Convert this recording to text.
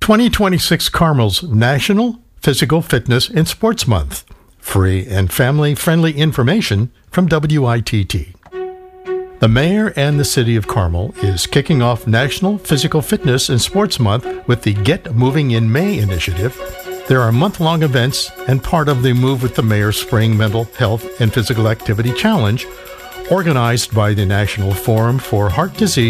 2026 Carmel's National Physical Fitness and Sports Month. Free and family-friendly information from WITT. The mayor and the city of Carmel is kicking off National Physical Fitness and Sports Month with the Get Moving in May initiative. There are month-long events and part of the Move with the Mayor Spring Mental Health and Physical Activity Challenge, organized by the National Forum for Heart Disease